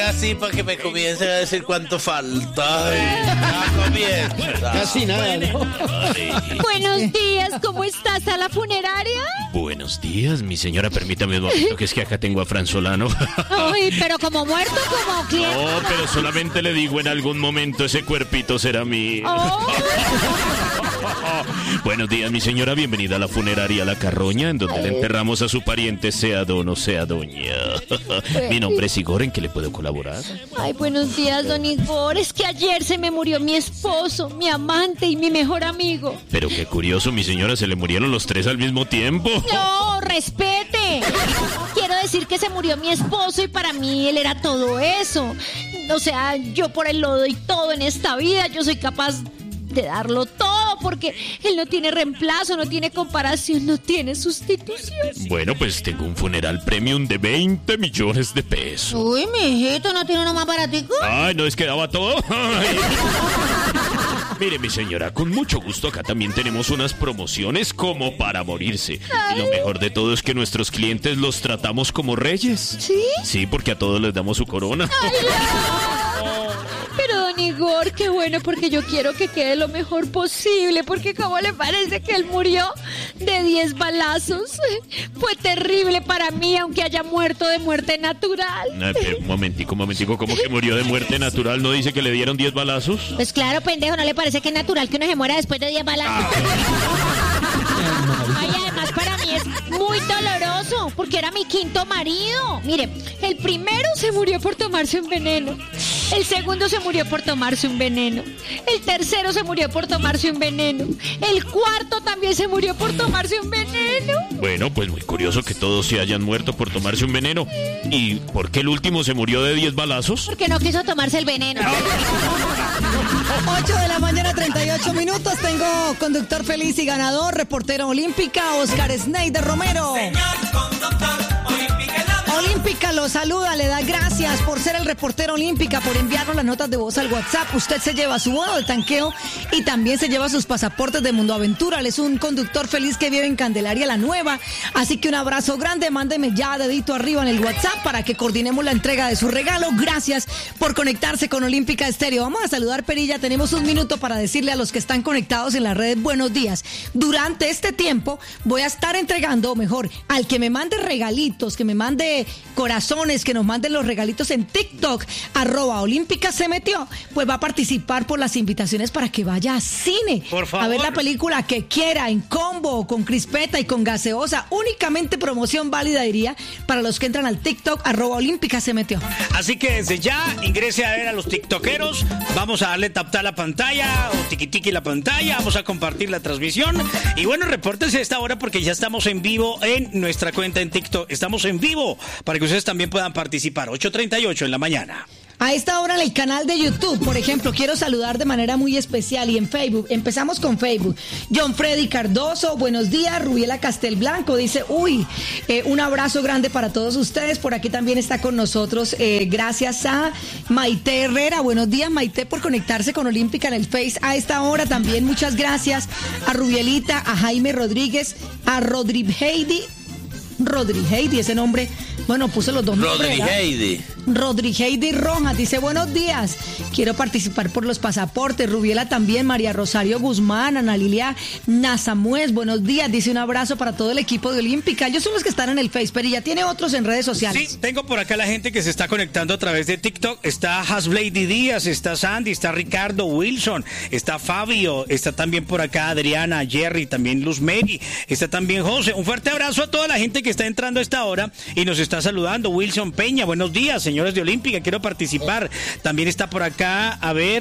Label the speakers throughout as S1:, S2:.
S1: haga así para que me comiencen a decir cuánto falta. Ay, ya comienza.
S2: Casi nada, ¿no?
S3: Buenos días, ¿cómo estás? ¿A la funeraria?
S4: Buenos días, mi señora, permítame un momento, que es que acá tengo a Fran Solano.
S3: Ay, pero como muerto, como quién.
S4: No, pero solamente le digo, en algún momento ese cuerpito será mío.
S3: Oh.
S4: Buenos días, mi señora, bienvenida a la funeraria La Carroña, en donde le enterramos a su pariente, sea don o sea doña. Mi nombre es Igor, ¿en qué le puedo colaborar?
S3: Ay, buenos días, don Igor. Es que ayer se me murió mi esposo, mi amante y mi mejor amigo.
S4: Pero qué curioso, mi señora, se le murieron los tres al mismo tiempo.
S3: No, respete. Quiero decir que se murió mi esposo y para mí él era todo eso. O sea, yo por él lo doy todo en esta vida. Yo soy capaz de darlo todo porque él no tiene reemplazo, no tiene comparación, no tiene sustitución.
S4: Bueno, pues tengo un funeral premium de 20 millones de pesos.
S3: Uy, mijito, ¿no tiene uno más baratico?
S4: Ay, ¿no es que daba todo? Ay. Mire, mi señora, con mucho gusto acá también tenemos unas promociones como para morirse. Y lo mejor de todo es que nuestros clientes los tratamos como reyes.
S3: ¿Sí?
S4: Sí, porque a todos les damos su corona.
S3: Ay, no. Pero don Igor, qué bueno, porque yo quiero que quede lo mejor posible, porque ¿cómo le parece que él murió de 10 balazos? Fue terrible para mí, aunque haya muerto de muerte natural.
S4: Pero un momentico, ¿cómo que murió de muerte natural? ¿No dice que le dieron 10 balazos?
S3: Pues claro, pendejo, ¿no le parece que es natural que uno se muera después de 10 balazos? Ay, además para mí es muy doloroso, porque era mi quinto marido. Mire, el primero se murió por tomarse un veneno. El segundo se murió por tomarse un veneno. El tercero se murió por tomarse un veneno. El cuarto también se murió por tomarse un veneno.
S4: Bueno, pues muy curioso que todos se hayan muerto por tomarse un veneno. ¿Y por qué el último se murió de 10 balazos?
S3: Porque no quiso tomarse el veneno.
S5: 8 de la mañana, 38 minutos. Tengo conductor feliz y ganador, reportera olímpica, Oscar Sneider Romero. Olímpica lo saluda, le da gracias por ser el reportero olímca, por enviarnos las notas de voz al WhatsApp. Usted se lleva su bono de tanqueo y también se lleva sus pasaportes de Mundo Aventura. Él es un conductor feliz que vive en Candelaria La Nueva. Así que un abrazo grande, mándeme ya dedito arriba en el WhatsApp para que coordinemos la entrega de su regalo. Gracias por conectarse con Olímpica Estéreo. Vamos a saludar, Perilla. Tenemos un minuto para decirle a los que están conectados en las redes buenos días. Durante este tiempo voy a estar entregando, o mejor, al que me mande regalitos, que me mande corazones, que nos manden los regalitos en TikTok, @Olímpica se metió, pues va a participar por las invitaciones para que vaya a cine.
S1: Por favor.
S5: A ver la película que quiera, en combo, con crispeta y con gaseosa. Únicamente promoción válida, diría, para los que entran al TikTok, @Olímpica se metió.
S2: Así que desde ya ingrese a ver a los tiktokeros. Vamos a darle tap la pantalla o tiqui la pantalla. Vamos a compartir la transmisión. Y bueno, repórtense a esta hora porque ya estamos en vivo en nuestra cuenta en TikTok. Estamos en vivo para que ustedes también puedan participar. 8:38 en la mañana.
S5: A esta hora en el canal de YouTube, por ejemplo, quiero saludar de manera muy especial y en Facebook. Empezamos con Facebook. John Freddy Cardoso, buenos días. Rubiela Castelblanco dice, un abrazo grande para todos ustedes. Por aquí también está con nosotros, gracias a Maite Herrera. Buenos días, Maite, por conectarse con Olímpica en el Face. A esta hora también muchas gracias a Rubielita, a Jaime Rodríguez, a Rodriheidi, ese nombre, bueno, puse los dos nombres. Rodriheidi Rojas dice, buenos días, quiero participar por los pasaportes. Rubiela también, María Rosario Guzmán, Ana Lilia Nazamuez, buenos días, dice un abrazo para todo el equipo de Olímpica. Ellos son los que están en el Face, pero ya tiene otros en redes sociales.
S2: Sí, tengo por acá la gente que se está conectando a través de TikTok. Está Hasblady Díaz, está Sandy, está Ricardo Wilson, está Fabio, está también por acá Adriana, Jerry, también Luz Mary, está también José. Un fuerte abrazo a toda la gente que está entrando a esta hora y nos está saludando. Wilson Peña, buenos días, señores de Olímpica, quiero participar. También está por acá,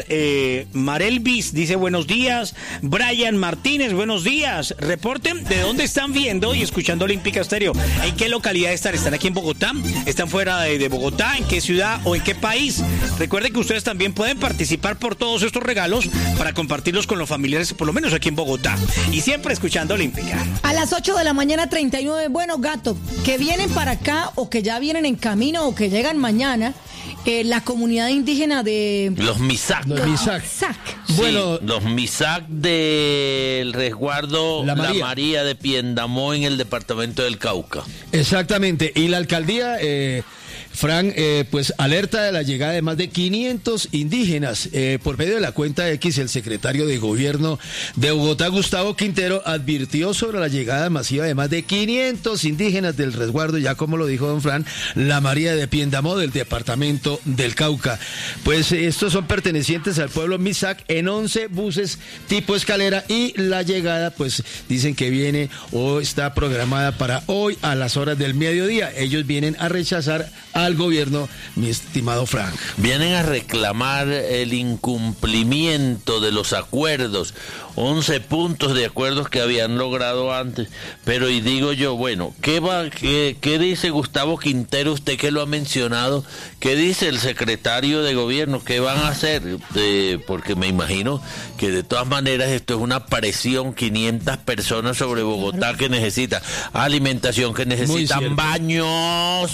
S2: Marelvis dice buenos días. Brian Martínez, buenos días. Reporten de dónde están viendo y escuchando Olímpica Estéreo. ¿En qué localidad están? ¿Están aquí en Bogotá? ¿Están fuera de Bogotá? ¿En qué ciudad o en qué país? Recuerden que ustedes también pueden participar por todos estos regalos para compartirlos con los familiares, por lo menos aquí en Bogotá. Y siempre escuchando Olímpica.
S5: A las 8 de la mañana, 39. Bueno, gato, que vienen para acá o que ya vienen en camino o que llegan mañana, la comunidad indígena de...
S1: Los Misak.
S5: Sí,
S1: bueno, los Misak del resguardo La María de Piendamó en el departamento del Cauca.
S6: Exactamente, y la alcaldía Fran, pues alerta de la llegada de más de 500 indígenas. Por medio de la cuenta X, el secretario de Gobierno de Bogotá, Gustavo Quintero, advirtió sobre la llegada masiva de más de 500 indígenas del resguardo, ya como lo dijo don Fran, la María de Piendamó del departamento del Cauca. Pues estos son pertenecientes al pueblo Misac en 11 buses tipo escalera, y la llegada pues dicen que viene o está programada para hoy a las horas del mediodía. Ellos vienen a rechazar al gobierno, mi estimado Frank.
S1: Vienen a reclamar el incumplimiento de los acuerdos, 11 puntos de acuerdos que habían logrado antes. Pero y digo yo, bueno, ¿qué dice Gustavo Quintero, usted que lo ha mencionado? ¿Qué dice el secretario de Gobierno? ¿Qué van a hacer? Porque me imagino que de todas maneras esto es una presión, 500 personas sobre Bogotá que necesitan alimentación, que necesitan baños,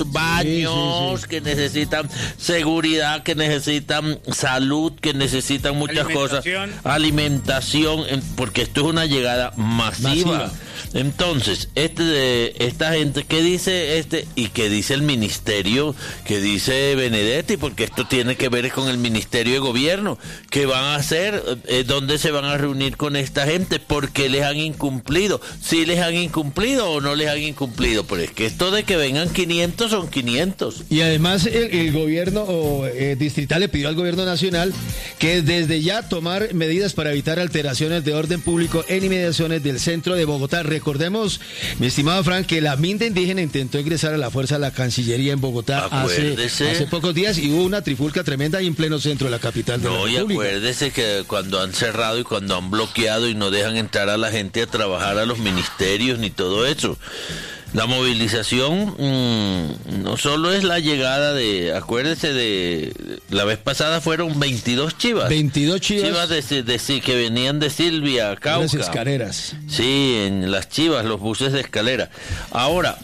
S1: sí. Que necesitan seguridad, que necesitan salud, que necesitan muchas cosas, alimentación, porque esto es una llegada masiva. Entonces, esta gente, ¿qué dice y qué dice el ministerio? ¿Qué dice Benedetti? Porque esto tiene que ver con el Ministerio de Gobierno. ¿Qué van a hacer? ¿Dónde se van a reunir con esta gente? ¿Por qué les han incumplido? ¿Sí les han incumplido o no les han incumplido? Pero es que esto de que vengan 500 son 500.
S6: Y además el gobierno distrital le pidió al gobierno nacional que desde ya tomar medidas para evitar alteraciones de orden público en inmediaciones del centro de Bogotá. Recordemos, mi estimado Frank, que la minda indígena intentó ingresar a la fuerza de la Cancillería en Bogotá hace pocos días, y hubo una trifulca tremenda ahí en pleno centro de la capital de la República.
S1: Y acuérdese que cuando han cerrado y cuando han bloqueado y no dejan entrar a la gente a trabajar a los ministerios ni todo eso. La movilización no solo es la llegada acuérdese la vez pasada fueron 22 chivas.
S6: 22 chivas.
S1: Chivas que venían de Silvia, Cauca.
S6: Las escaleras.
S1: Sí, en las chivas, los buses de escalera. Ahora,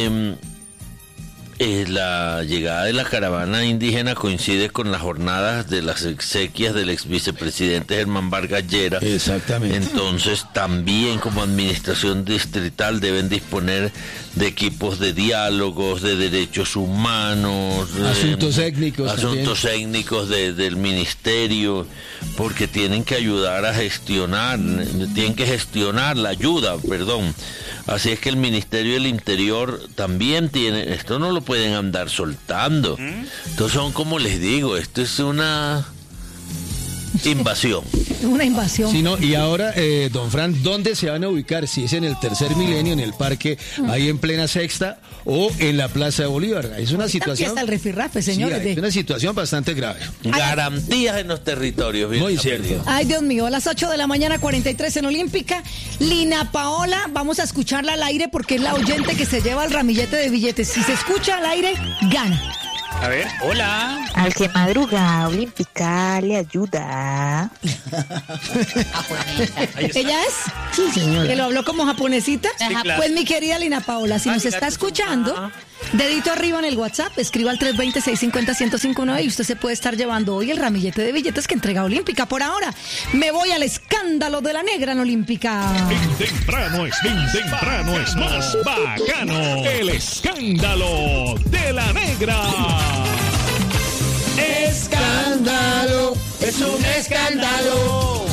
S1: la llegada de la caravana indígena coincide con las jornadas de las exequias del ex vicepresidente Germán Vargas Llera.
S6: Exactamente.
S1: Entonces también como administración distrital deben disponer de equipos de diálogos, de derechos humanos,
S6: asuntos
S1: técnicos del ministerio, porque tienen que ayudar a gestionar, la ayuda. Así es que el Ministerio del Interior también tiene, esto no lo pueden andar soltando. Entonces son, como les digo, esto es una invasión.
S5: Una invasión.
S6: Sí, no, y ahora, don Fran, ¿dónde se van a ubicar? Si es en el Tercer Milenio, en el parque, ahí en plena Sexta, o en la Plaza de Bolívar. Es una situación...
S5: Aquí está el rifirrafe, señores.
S6: Sí, es una situación bastante grave.
S1: Garantías en los territorios.
S6: Muy cierto.
S5: Ay, Dios mío, a las 8 de la mañana, 43 en Olímpica. Lina Paola, vamos a escucharla al aire porque es la oyente que se lleva el ramillete de billetes. Si se escucha al aire, gana.
S2: A ver, hola.
S7: Al que madruga, Olímpica le ayuda.
S5: ¿Ella es?
S7: Sí, señor.
S5: ¿Que lo habló como japonesita?
S2: Sí, claro.
S5: Pues mi querida Lina Paola, si nos está escuchando, dedito arriba en el WhatsApp, escriba al 320-650-1059 y usted se puede estar llevando hoy el ramillete de billetes que entrega Olímpica. Por ahora, me voy al escándalo de la negra en Olímpica.
S8: Bien temprano es más bacano. El escándalo de la negra.
S1: Escándalo, es un escándalo.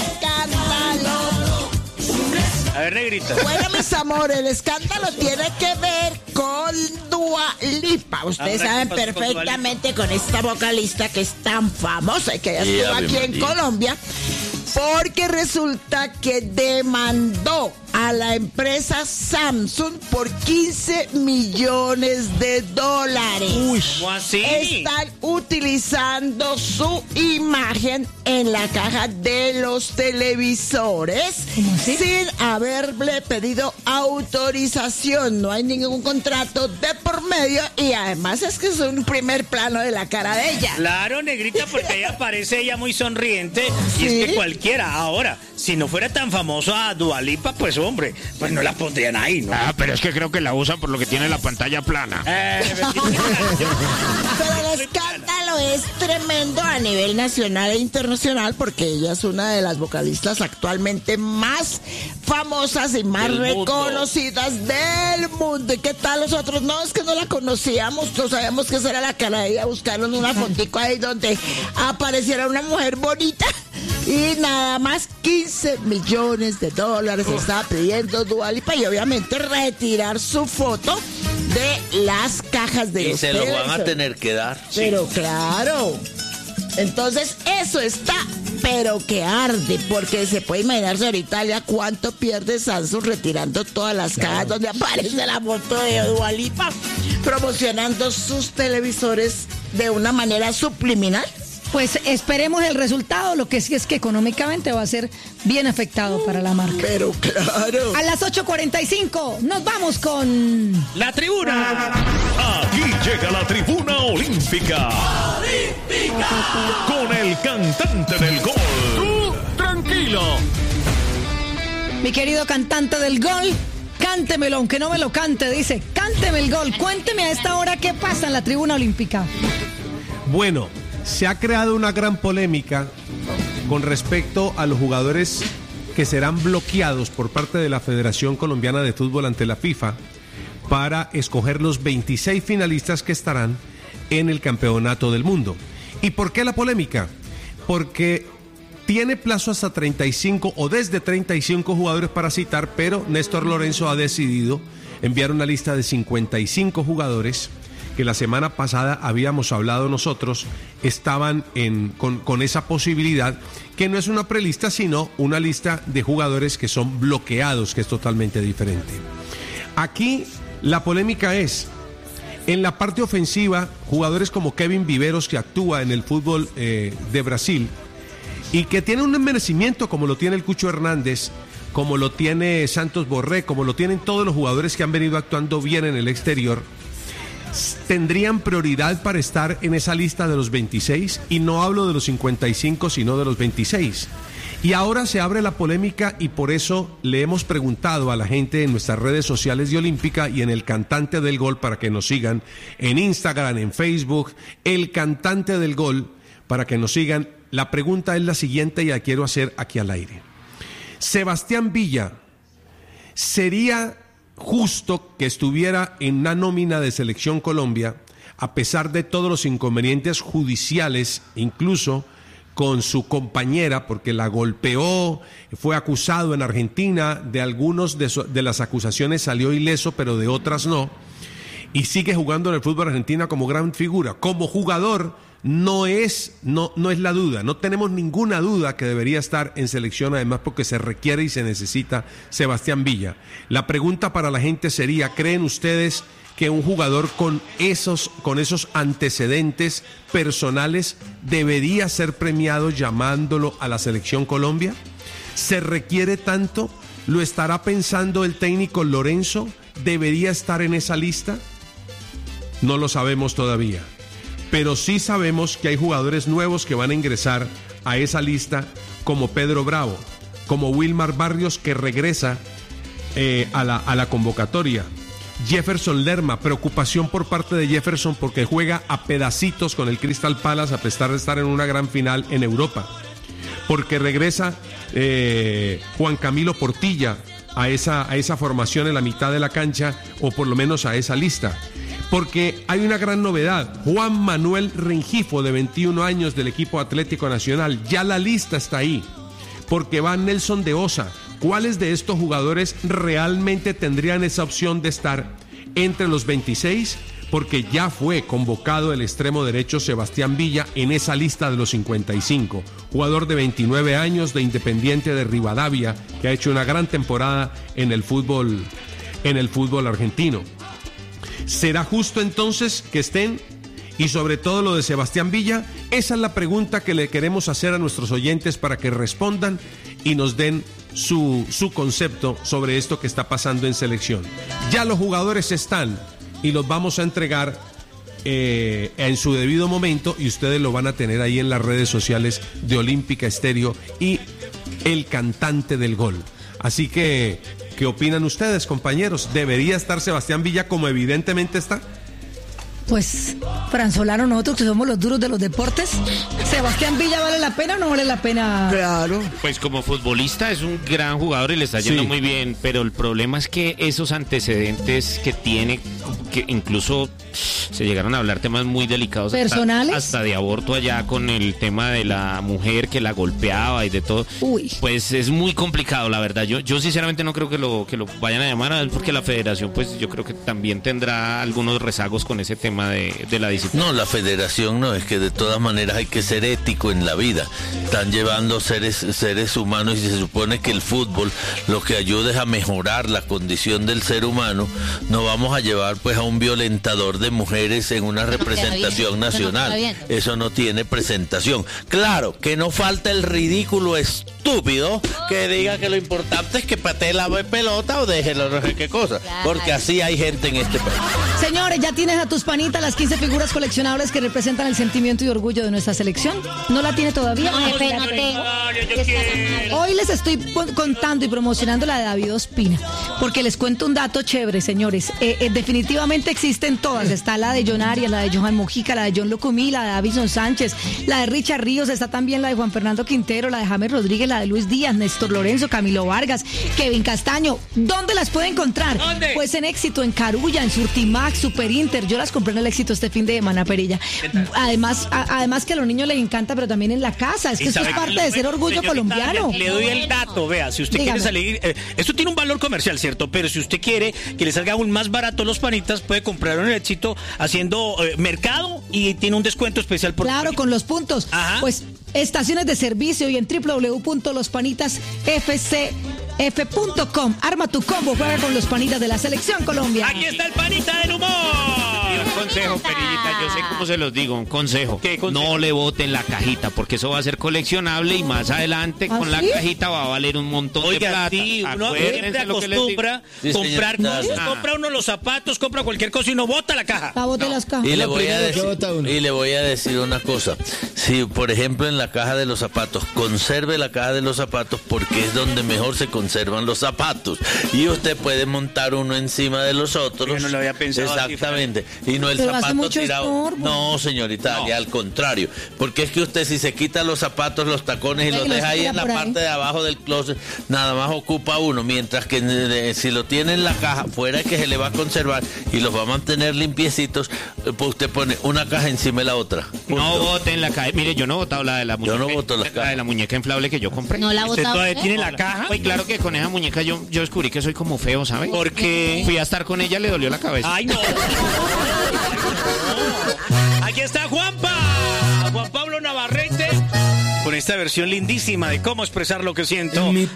S2: A ver, negrita.
S9: Bueno, mis amores, el escándalo tiene que ver con Dua Lipa. Ustedes saben perfectamente con esta vocalista que es tan famosa y que ya estuvo aquí en Colombia, porque resulta que demandó a la empresa Samsung por $15 millones.
S2: Uy, ¿cómo así?
S9: Están utilizando su imagen en la caja de los televisores sin haberle pedido autorización. No hay ningún contrato de por medio y además es que es un primer plano de la cara de ella.
S2: Claro, negrita, porque ahí aparece ella muy sonriente. Y es que cualquiera, ahora, si no fuera tan famoso a Dua Lipa, pues hombre, pues no la pondrían ahí, ¿no?
S4: Pero es que creo que la usan por lo que tiene la pantalla plana.
S9: Pero el escándalo es tremendo a nivel nacional e internacional porque ella es una de las vocalistas actualmente más famosas y más reconocidas del mundo. ¿Y qué tal los otros? No, es que no la conocíamos, no sabíamos que esa era la cara de ella. Buscaron una fotico ahí donde apareciera una mujer bonita y nada más $15 millones estaba pidiendo Dua Lipa y obviamente retirar su foto de las cajas de los
S1: se lo van a tener que dar.
S9: Pero claro. Entonces eso está, pero que arde, porque se puede imaginarse ahorita ya cuánto pierde Samsung retirando todas las cajas donde aparece la foto de Dua Lipa, promocionando sus televisores de una manera subliminal.
S5: Pues esperemos el resultado, lo que sí es que económicamente va a ser bien afectado para la marca.
S9: Pero claro.
S5: A las 8:45 nos vamos con...
S2: ¡La tribuna!
S8: Aquí llega la tribuna olímpica. Con el cantante del gol.
S4: ¡Tú, tranquilo!
S5: Mi querido cantante del gol, cántemelo, aunque no me lo cante, dice, cánteme el gol. Cuénteme a esta hora qué pasa en la tribuna olímpica.
S10: Bueno, se ha creado una gran polémica con respecto a los jugadores que serán bloqueados por parte de la Federación Colombiana de Fútbol ante la FIFA para escoger los 26 finalistas que estarán en el Campeonato del Mundo. ¿Y por qué la polémica? Porque tiene plazo hasta 35 o desde 35 jugadores para citar, pero Néstor Lorenzo ha decidido enviar una lista de 55 jugadores que la semana pasada habíamos hablado nosotros, estaban con esa posibilidad, que no es una prelista, sino una lista de jugadores que son bloqueados, que es totalmente diferente. Aquí la polémica es, en la parte ofensiva, jugadores como Kevin Viveros, que actúa en el fútbol de Brasil, y que tiene un merecimiento como lo tiene el Cucho Hernández, como lo tiene Santos Borré, como lo tienen todos los jugadores que han venido actuando bien en el exterior, tendrían prioridad para estar en esa lista de los 26, y no hablo de los 55 sino de los 26. Y ahora se abre la polémica y por eso le hemos preguntado a la gente en nuestras redes sociales de Olímpica y en el Cantante del Gol para que nos sigan en Instagram, en Facebook, el Cantante del Gol para que nos sigan. La pregunta es la siguiente y la quiero hacer aquí al aire. Sebastián Villa, ¿sería justo que estuviera en una nómina de Selección Colombia a pesar de todos los inconvenientes judiciales, incluso con su compañera, porque la golpeó, fue acusado en Argentina, de algunos de las acusaciones salió ileso, pero de otras no, y sigue jugando en el fútbol argentino como gran figura? Como jugador no es la duda, no tenemos ninguna duda que debería estar en selección, además porque se requiere y se necesita Sebastián Villa. La pregunta para la gente sería, ¿creen ustedes que un jugador con esos antecedentes personales debería ser premiado llamándolo a la Selección Colombia? ¿Se requiere tanto? ¿Lo estará pensando el técnico Lorenzo? ¿Debería estar en esa lista? No lo sabemos todavía, pero sí sabemos que hay jugadores nuevos que van a ingresar a esa lista, como Pedro Bravo, como Wilmar Barrios, que regresa a la convocatoria. Jefferson Lerma, preocupación por parte de Jefferson porque juega a pedacitos con el Crystal Palace a pesar de estar en una gran final en Europa. Porque regresa Juan Camilo Portilla a esa formación en la mitad de la cancha, o por lo menos a esa lista. Porque hay una gran novedad. Juan Manuel Rengifo, de 21 años, del equipo Atlético Nacional, ya la lista está ahí, porque va Nelson de Osa. ¿Cuáles de estos jugadores realmente tendrían esa opción de estar entre los 26? Porque ya fue convocado el extremo derecho Sebastián Villa en esa lista de los 55. Jugador de 29 años, de Independiente de Rivadavia, que ha hecho una gran temporada en el fútbol argentino. ¿Será justo entonces que estén? Y sobre todo lo de Sebastián Villa, esa es la pregunta que le queremos hacer a nuestros oyentes para que respondan y nos den su concepto sobre esto que está pasando en selección. Ya los jugadores están y los vamos a entregar en su debido momento, y ustedes lo van a tener ahí en las redes sociales de Olímpica Estéreo y el Cantante del Gol. Así que ¿Qué opinan ustedes, compañeros? ¿Debería estar Sebastián Villa como evidentemente está?
S5: Pues, Fran Solano, nosotros que somos los duros de los deportes, ¿Sebastián Villa vale la pena o no vale la pena?
S9: Claro.
S4: Pues como futbolista es un gran jugador y le está yendo muy bien, pero el problema es que esos antecedentes que tiene, que incluso se llegaron a hablar temas muy delicados.
S5: ¿Personales?
S4: Hasta de aborto allá con el tema de la mujer que la golpeaba y de todo.
S5: Uy.
S4: Pues es muy complicado, la verdad. Yo sinceramente no creo que lo vayan a llamar, porque la federación, pues yo creo que también tendrá algunos rezagos con ese tema de la disciplina.
S1: No, la federación no, es que de todas maneras hay que ser ético en la vida. Están llevando seres humanos y se supone que el fútbol lo que ayuda es a mejorar la condición del ser humano. No vamos a llevar pues a un violentador de mujeres en una representación nacional. Eso no tiene presentación. Claro, que no falta el ridículo estúpido que diga que lo importante es que patee la pelota o déjelo no sé qué cosa. Porque así hay gente en este país.
S5: Señores, ¿ya tienes a tus panitas las 15 figuras coleccionables que representan el sentimiento y orgullo de nuestra selección? ¿No la tiene todavía?
S3: No, jefe, no tengo.
S5: Hoy les estoy contando y promocionando la de David Ospina, porque les cuento un dato chévere, señores. Definitivamente existen todas. Está la de John Arias, la de Johan Mojica, la de John Locumí, la de Davison Sánchez, la de Richard Ríos, está también la de Juan Fernando Quintero, la de James Rodríguez, la de Luis Díaz, Néstor Lorenzo, Camilo Vargas, Kevin Castaño. ¿Dónde las pueden encontrar?
S2: ¿Dónde?
S5: Pues en Éxito, en Carulla, en Surtimax, Super Inter. Yo las compré en el Éxito este fin de semana, Perilla. Además que a los niños les encanta, pero también en la casa. Es que eso es parte de ser orgullo colombiano.
S2: Le doy el dato, vea, si usted quiere salir, esto tiene un valor comercial, ¿cierto? Pero si usted quiere que le salga aún más barato los panitas, puede comprarlo en el Éxito haciendo mercado y tiene un descuento especial por...
S5: Claro, con los puntos.
S2: Ajá.
S5: Pues estaciones de servicio y en www.lospanitasfcf.com. Arma tu combo, juega con los panitas de la Selección Colombia.
S2: Aquí está el panita del humor.
S4: Y un consejo, Perillita, yo sé cómo se los digo, un consejo.
S2: ¿Qué consejo?
S4: No le boten la cajita, porque eso va a ser coleccionable y más adelante con la cajita va a valer un montón de plata.
S2: Sí, uno
S4: Acuérdense
S2: siempre
S4: lo que les digo.
S2: acostumbra
S1: Sí,
S2: comprar
S1: señor.
S2: cosas, compra uno los zapatos, compra cualquier cosa y no bota la caja.
S5: La bote las cajas.
S1: Y le
S6: Primero
S1: voy a decir una cosa. Si, por ejemplo, en la caja de los zapatos, conserve la caja de los zapatos porque es donde mejor se conservan los zapatos. Y usted puede montar uno encima de los otros.
S2: Yo no lo había pensado así,
S1: exactamente. Y no el
S5: Pero hace
S1: zapato
S5: mucho
S1: tirado.
S5: estorbo.
S1: No, señorita, y al contrario. Porque es que usted si se quita los zapatos, los tacones y los deja ahí en la parte de abajo del closet, nada más ocupa uno. Mientras que si lo tiene en la caja, fuera que se le va a conservar y los va a mantener limpiecitos, pues usted pone una caja encima de la otra.
S4: No boten la caja. Mire, yo no he botado la de la muñeca.
S1: Yo no boto las
S4: la
S1: cajas.
S4: de la muñeca inflable que yo compré.
S3: No la
S2: ¿Usted
S3: botaba.
S2: todavía tiene la caja?
S4: Pues claro que con esa muñeca yo descubrí que soy como feo, ¿sabes?
S2: ¿Por qué?
S4: Fui a estar con ella, le dolió la cabeza.
S2: ¡Ay, no! Aquí está Juan Pablo Navarrete con esta versión lindísima de cómo expresar lo que siento.